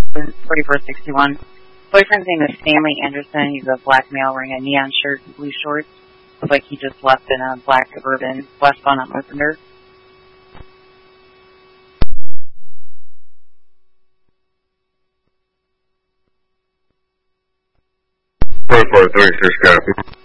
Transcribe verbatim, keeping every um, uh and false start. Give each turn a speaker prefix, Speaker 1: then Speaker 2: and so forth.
Speaker 1: forty-four sixty-one. Boyfriend's name is Stanley Anderson. He's a black male wearing a neon shirt and blue shorts. Looks like he just left in a black Suburban westbound on Openburg.
Speaker 2: forty-four thirty-six, copy.